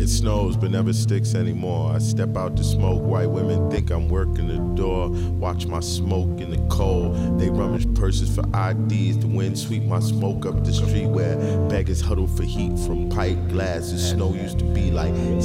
It snows but never sticks anymore. I step out to smoke. White women think I'm working the door. Watch my smoke in the cold. They rummage purses for IDs. The wind sweep my smoke up the street where beggars huddle for heat from pipe glasses. Snow used to be like